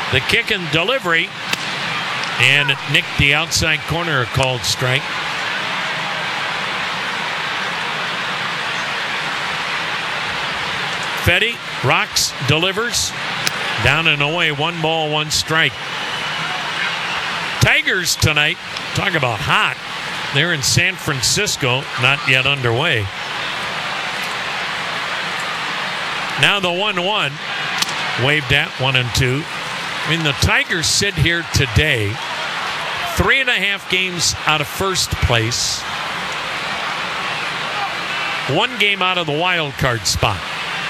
The kick and delivery. And it nicked the outside corner, a called strike. Fedde rocks, delivers. Down and away, 1 ball, 1 strike. Tigers tonight, talk about hot. They're in San Francisco, not yet underway. Now the 1-1, waved at 1-2. I mean, the Tigers sit here today, 3.5 games out of first place, 1 game out of the wild card spot.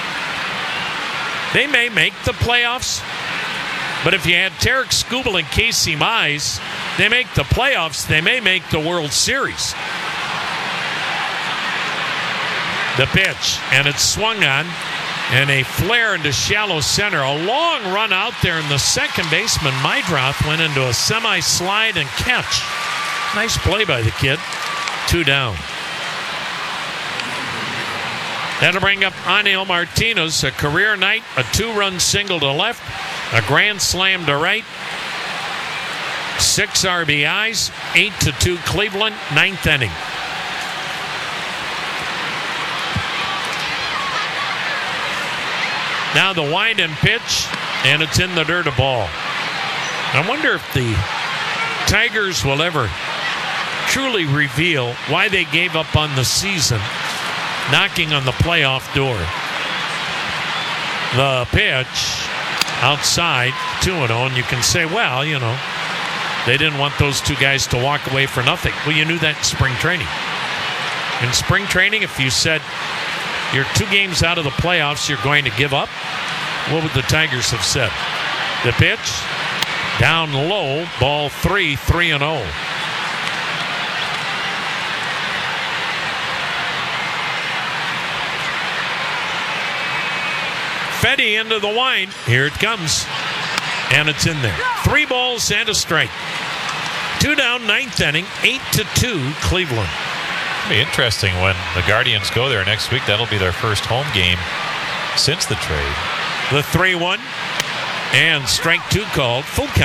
They may make the playoffs, but if you had Tarek Skubal and Casey Mize, they make the playoffs. They may make the World Series. The pitch, and it's swung on, and a flare into shallow center. A long run out there, and the second baseman, Meidroth, went into a semi-slide and catch. Nice play by the kid. 2 down. That'll bring up Angel Martinez, a career night, a 2-run single to left, a grand slam to right, 6 RBIs, 8-2 Cleveland, 9th inning. Now the wind and pitch, and it's in the dirt, a ball. I wonder if the Tigers will ever truly reveal why they gave up on the season, knocking on the playoff door. The pitch outside, 2-0, and you can say, well, you know, they didn't want those 2 guys to walk away for nothing. Well, you knew that in spring training. In spring training, if you said you're 2 games out of the playoffs, you're going to give up, what would the Tigers have said? The pitch, down low, ball 3, 3-0. Fedde into the wind. Here it comes. And it's in there. 3 balls and a strike. 2 down, 9th inning. 8-2 Cleveland. It'll be interesting when the Guardians go there next week. That'll be their first home game since the trade. The 3-1. And strike 2 called. Full count.